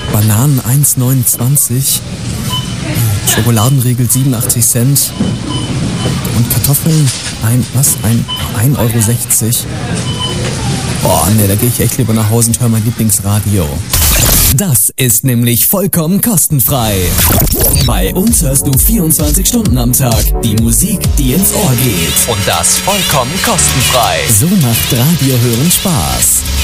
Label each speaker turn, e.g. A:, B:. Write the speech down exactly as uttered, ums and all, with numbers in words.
A: Bananen eins neunundzwanzig, Schokoladenriegel siebenundachtzig Cent und Kartoffeln ein, was? Ein, ein Euro sechzig. Boah, ne, da gehe ich echt lieber nach Hause und höre mein Lieblingsradio. Das ist nämlich vollkommen kostenfrei. Bei uns hörst du vierundzwanzig Stunden am Tag die Musik, die ins Ohr geht. Und das vollkommen kostenfrei. So macht Radio hören Spaß.